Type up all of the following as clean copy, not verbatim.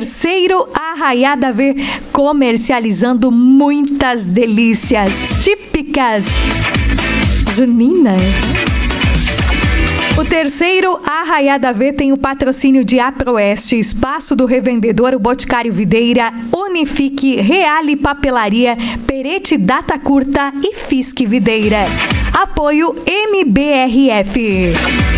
Terceiro Arraiá da V, comercializando muitas delícias típicas juninas. O Terceiro Arraiá da V tem o patrocínio de Aproeste, Espaço do Revendedor, o Boticário Videira, Unifique, Reale Papelaria, Perete Data Curta e Fisque Videira. Apoio MBRF.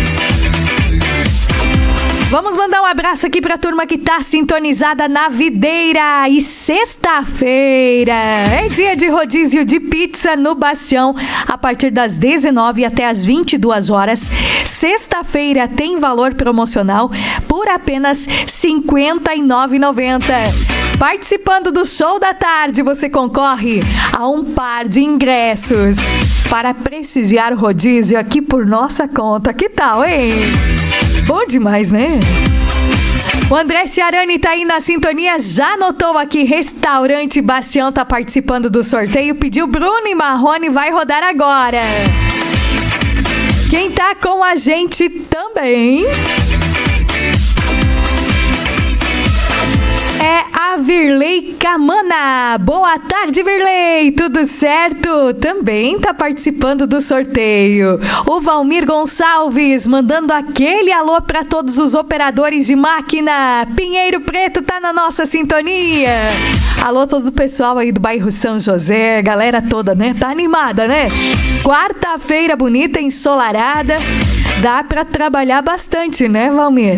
Vamos mandar um abraço aqui pra turma que tá sintonizada na Videira. E sexta-feira é dia de rodízio de pizza no Bastião, a partir das 19 até as 22 horas. Sexta-feira tem valor promocional por apenas R$ 59,90. Participando do show da tarde, você concorre a um par de ingressos para prestigiar o rodízio aqui por nossa conta. Que tal, hein? Bom demais, né? O André Chiarani tá aí na sintonia, já anotou aqui, Restaurante Bastião tá participando do sorteio, pediu Bruno e Marrone, vai rodar agora. Quem tá com a gente também é a Virley Camana. Boa tarde, Virley, tudo certo? Também tá participando do sorteio. O Valmir Gonçalves mandando aquele alô para todos os operadores de máquina. Pinheiro Preto tá na nossa sintonia. Alô todo o pessoal aí do bairro São José, galera toda, né? Tá animada, né? Quarta-feira bonita, ensolarada. Dá para trabalhar bastante, né, Valmir?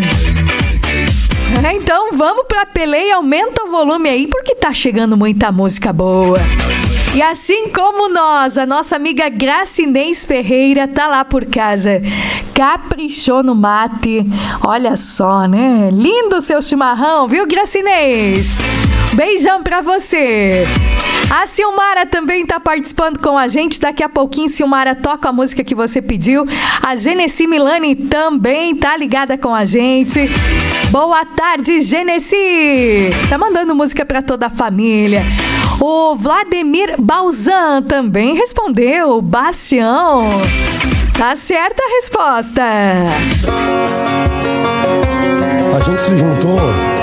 Então vamos pra peleia, aumenta o volume aí, porque tá chegando muita música boa. E assim como nós, a nossa amiga Gracinês Ferreira tá lá por casa. Caprichou no mate. Olha só, né? Lindo o seu chimarrão, viu, Gracinês? Beijão pra você. A Silmara também tá participando com a gente. Daqui a pouquinho, Silmara, toca a música que você pediu. A Genesi Milani também tá ligada com a gente. Boa tarde, Genesi. Tá mandando música pra toda a família. O Vladimir Balzan também respondeu. Bastião. Tá certa a resposta. A gente se juntou